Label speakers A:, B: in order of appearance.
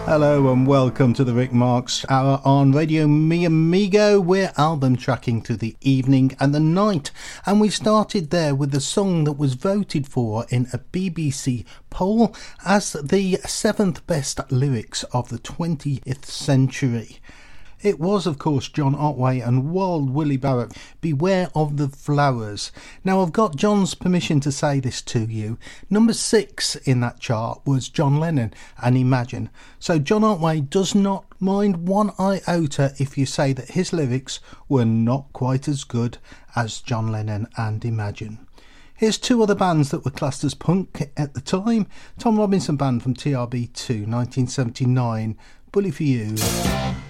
A: Hello and welcome to the Rick Marks Hour on Radio Mi Amigo. We're album tracking through the evening and the night, and we started there with the song that was voted for in a BBC poll as the 7th best lyrics of the 20th century. It was, of course, John Otway and Wild Willie Barrett, Beware of the Flowers. Now, I've got John's permission to say this to you. Number 6 in that chart was John Lennon and Imagine. So John Otway does not mind one iota if you say that his lyrics were not quite as good as John Lennon and Imagine. Here's two other bands that were classed as punk at the time. Tom Robinson Band from TRB2, 1979, Bully for You.